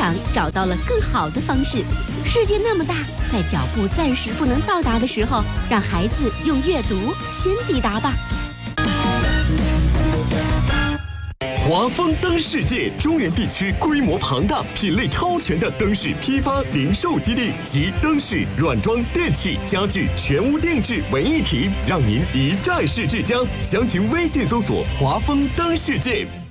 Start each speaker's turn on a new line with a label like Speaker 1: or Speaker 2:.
Speaker 1: 长找到了更好的方式。世界那么大，在脚步暂时不能到达的时候，让孩子用阅读先抵达吧。
Speaker 2: 华丰灯世界中原地区规模庞大、品类超全的灯饰批发零售基地，集灯饰、软装、电器、家具全屋定制为一体，让您一站式至家。详情微信搜索“华丰灯世界”。